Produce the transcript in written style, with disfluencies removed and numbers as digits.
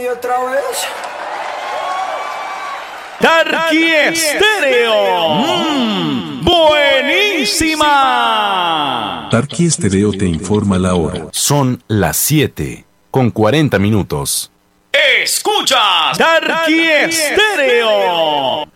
otra vez. Tarqui Estéreo. Buenísima. Tarqui Estéreo te informa la hora. Son las 7:40. Escuchas Tarqui Estéreo.